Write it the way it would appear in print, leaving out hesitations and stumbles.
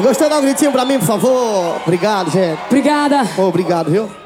Gostou? Dá um gritinho pra mim, por favor. Obrigado, gente. Obrigada. Obrigado, viu?